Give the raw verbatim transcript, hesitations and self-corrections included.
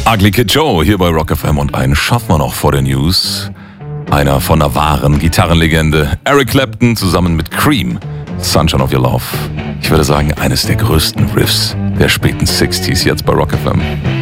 Ugly Kid Joe hier bei Rock F M und einen schaffen wir noch vor den News. Einer von einer wahren Gitarrenlegende, Eric Clapton zusammen mit Cream, Sunshine of Your Love. Ich würde sagen, eines der größten Riffs der späten sechziger jetzt bei Rock F M.